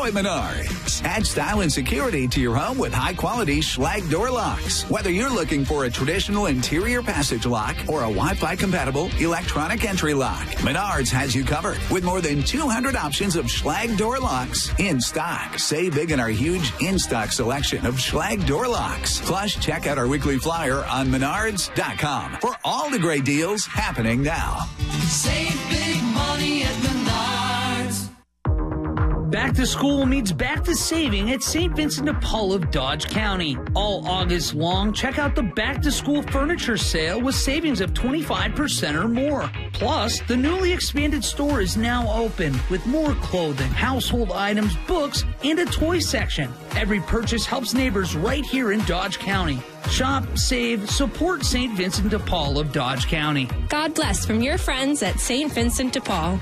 now at Menards. Add style and security to your home with high-quality Schlage door locks. Whether you're looking for a traditional interior passage lock or a Wi-Fi compatible electronic entry lock, Menards has you covered with more than 200 options of Schlage door locks in stock. Save big in our huge in-stock selection of Schlage door locks. Plus, check out our weekly flyer on Menards.com for all the great deals happening now. Save big money at Menards. Back to school means back to saving at St. Vincent de Paul of Dodge County. All August long, check out the back to school furniture sale with savings of 25% or more. Plus, the newly expanded store is now open with more clothing, household items, books, and a toy section. Every purchase helps neighbors right here in Dodge County. Shop, save, support St. Vincent de Paul of Dodge County. God bless from your friends at St. Vincent de Paul.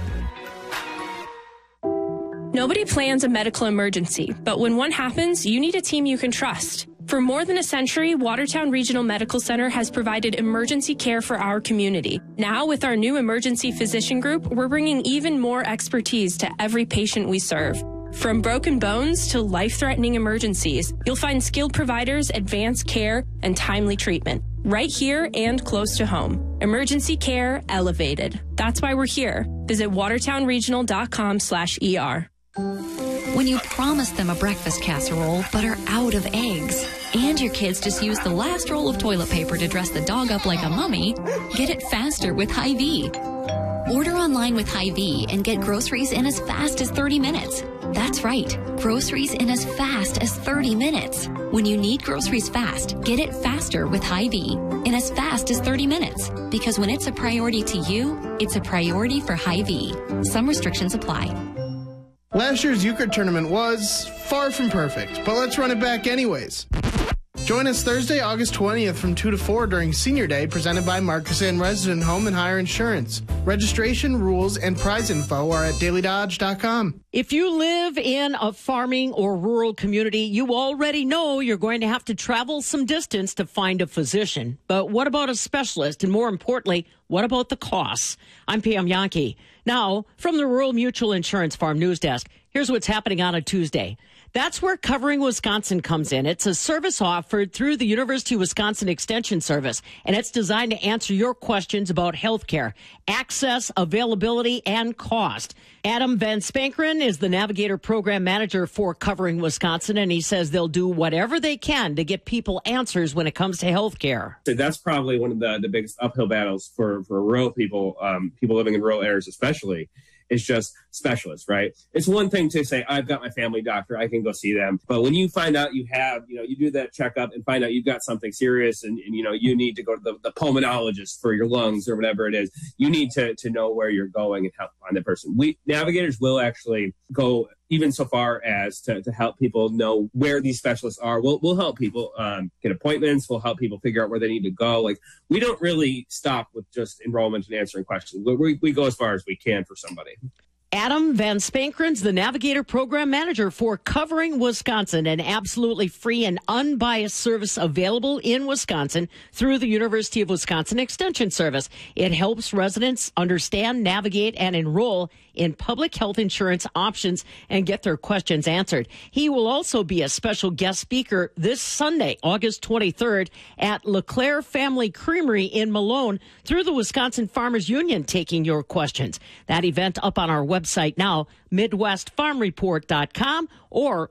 Nobody plans a medical emergency, but when one happens, you need a team you can trust. For more than a century, Watertown Regional Medical Center has provided emergency care for our community. Now, with our new emergency physician group, we're bringing even more expertise to every patient we serve. From broken bones to life-threatening emergencies, you'll find skilled providers, advanced care, and timely treatment. Right here and close to home. Emergency care elevated. That's why we're here. Visit watertownregional.com/ER. When you promise them a breakfast casserole but are out of eggs, and your kids just use the last roll of toilet paper to dress the dog up like a mummy, get it faster with Hy-Vee. Order online with Hy-Vee and get groceries in as fast as 30 minutes. That's right, groceries in as fast as 30 minutes. When you need groceries fast, get it faster with Hy-Vee in as fast as 30 minutes. Because when it's a priority to you, it's a priority for Hy-Vee. Some restrictions apply. Last year's Euchre tournament was far from perfect, but let's run it back anyways. Join us Thursday, August 20th from 2 to 4 during Senior Day, presented by Marcus Inn Resident Home and Hire Insurance. Registration, rules, and prize info are at dailydodge.com. If you live in a farming or rural community, you already know you're going to have to travel some distance to find a physician. But what about a specialist? And more importantly, what about the costs? I'm Pam Yankee. Now, from the Rural Mutual Insurance Farm News Desk, here's what's happening on a Tuesday. That's where Covering Wisconsin comes in. It's a service offered through the University of Wisconsin Extension Service, and it's designed to answer your questions about health care, access, availability, and cost. Adam Van Spankeren is the Navigator Program Manager for Covering Wisconsin, and he says they'll do whatever they can to get people answers when it comes to health care. So that's probably one of the biggest uphill battles for rural people, people living in rural areas especially. It's just specialists, right? It's one thing to say, I've got my family doctor, I can go see them. But when you find out you have, you do that checkup and find out you've got something serious and you need to go to the pulmonologist for your lungs or whatever it is, you need to know where you're going and help find that person. We Navigators will actually go even so far as to help people know where these specialists are. We'll help people get appointments. We'll help people figure out where they need to go. Like, we don't really stop with just enrollment and answering questions. We go as far as we can for somebody. Adam Van Spankeren's the Navigator Program Manager for Covering Wisconsin, an absolutely free and unbiased service available in Wisconsin through the University of Wisconsin Extension Service. It helps residents understand, navigate, and enroll in public health insurance options and get their questions answered. He will also be a special guest speaker this Sunday, August 23rd, at LeClaire Family Creamery in Malone through the Wisconsin Farmers Union, taking your questions. That event up on our website now, MidwestFarmReport.com or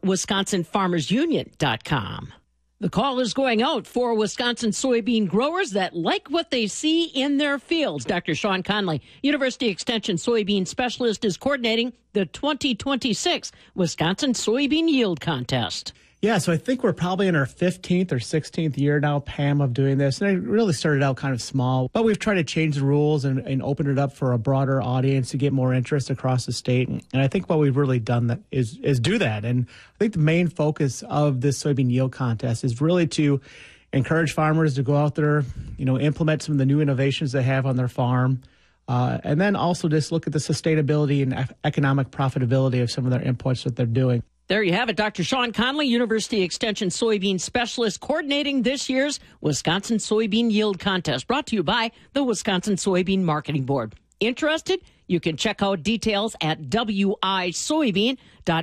WisconsinFarmersUnion.com. The call is going out for Wisconsin soybean growers that like what they see in their fields. Dr. Sean Conley, University Extension soybean specialist, is coordinating the 2026 Wisconsin Soybean Yield Contest. Yeah, so I think we're probably in our 15th or 16th year now, Pam, of doing this. And it really started out kind of small, but we've tried to change the rules and open it up for a broader audience to get more interest across the state. And I think what we've really done that is do that. And I think the main focus of this soybean yield contest is really to encourage farmers to go out there, implement some of the new innovations they have on their farm. And then also just look at the sustainability and economic profitability of some of their inputs that they're doing. There you have it. Dr. Sean Conley, University Extension soybean specialist, coordinating this year's Wisconsin Soybean Yield Contest, brought to you by the Wisconsin Soybean Marketing Board. Interested? You can check out details at wisoybean.wisc.edu.